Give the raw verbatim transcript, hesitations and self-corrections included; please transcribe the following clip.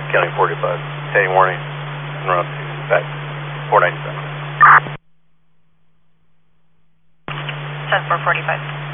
County forty-five. Standing warning, en route to back four ninety-seven. ten four forty-five.